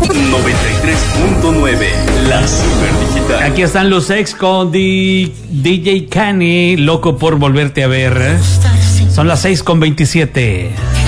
93.9, la super digital. Aquí están los ex con DJ Kanye, loco por volverte a ver. Son las 6:27.